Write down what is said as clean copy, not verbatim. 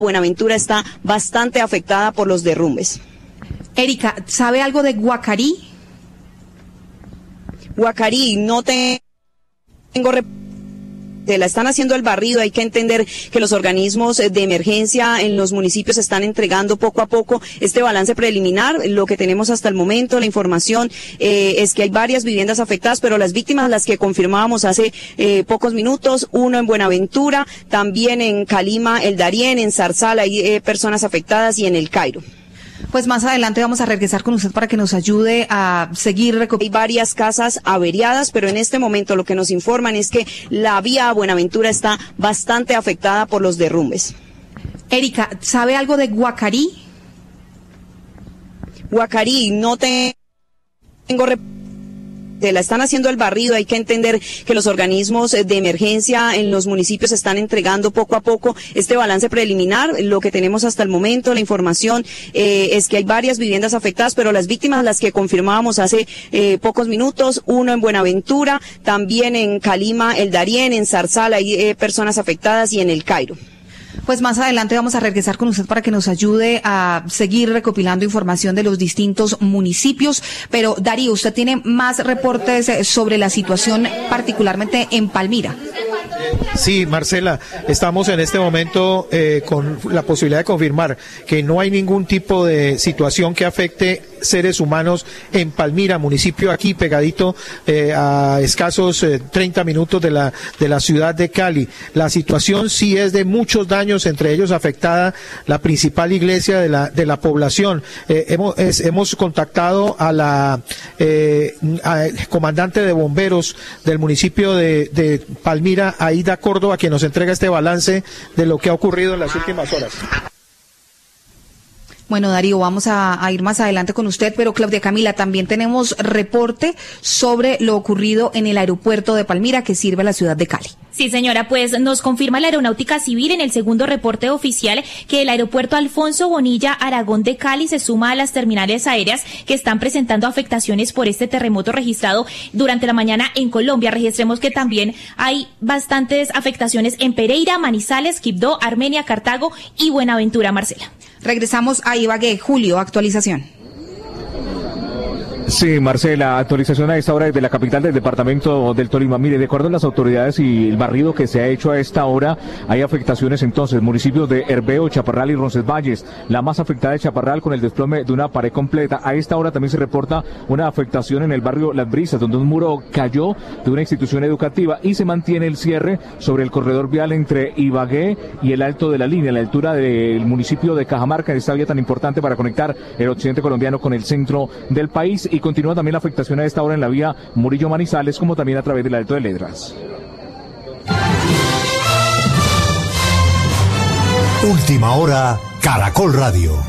Buenaventura está bastante afectada por los derrumbes. Erika, ¿sabe algo de Guacarí? Guacarí, no tengo la están haciendo el barrido. Hay que entender que los organismos de emergencia en los municipios están entregando poco a poco este balance preliminar. Lo que tenemos hasta el momento, la información es que hay varias viviendas afectadas, pero las víctimas, las que confirmábamos hace pocos minutos, uno en Buenaventura, también en Calima, el Darién, en Zarzal hay personas afectadas y en el Cairo. Pues más adelante vamos a regresar con usted para que nos ayude a seguir Hay varias casas averiadas, pero en este momento lo que nos informan es que la vía a Buenaventura está bastante afectada por los derrumbes. Erika, ¿sabe algo de Guacarí? Guacarí, no tengo la están haciendo el barrido. Hay que entender que los organismos de emergencia en los municipios están entregando poco a poco este balance preliminar. Lo que tenemos hasta el momento, la información es que hay varias viviendas afectadas, pero las víctimas, las que confirmábamos hace pocos minutos, uno en Buenaventura, también en Calima, el Darién, en Zarzal hay personas afectadas y en el Cairo. Pues más adelante vamos a regresar con usted para que nos ayude a seguir recopilando información de los distintos municipios. Pero Darío, usted tiene más reportes sobre la situación particularmente en Palmira. Sí, Marcela, estamos en este momento con la posibilidad de confirmar que no hay ningún tipo de situación que afecte seres humanos en Palmira, municipio aquí pegadito a escasos 30 minutos de la ciudad de Cali. La situación sí es de muchos daños, entre ellos afectada la principal iglesia de la población. Hemos contactado a la comandante de bomberos del municipio de Palmira, Aida Córdoba, quien nos entrega este balance de lo que ha ocurrido en las últimas horas. Bueno, Darío, vamos a ir más adelante con usted, pero Claudia Camila, también tenemos reporte sobre lo ocurrido en el aeropuerto de Palmira, que sirve a la ciudad de Cali. Sí, señora, pues nos confirma la Aeronáutica Civil en el segundo reporte oficial que el aeropuerto Alfonso Bonilla Aragón de Cali se suma a las terminales aéreas que están presentando afectaciones por este terremoto registrado durante la mañana en Colombia. Registremos que también hay bastantes afectaciones en Pereira, Manizales, Quibdó, Armenia, Cartago y Buenaventura, Marcela. Regresamos a Ibagué. Julio, actualización. Sí, Marcela, actualización a esta hora desde la capital del departamento del Tolima. Mire, de acuerdo a las autoridades y el barrido que se ha hecho a esta hora, hay afectaciones entonces, municipios de Herveo, Chaparral y Roncesvalles. La más afectada es Chaparral con el desplome de una pared completa. A esta hora también se reporta una afectación en el barrio Las Brisas, donde un muro cayó de una institución educativa y se mantiene el cierre sobre el corredor vial entre Ibagué y el Alto de la Línea, a la altura del municipio de Cajamarca, en esta vía tan importante para conectar el occidente colombiano con el centro del país. Y continúa también la afectación a esta hora en la vía Murillo-Manizales, como también a través del Alto de Ledras. Última hora, Caracol Radio.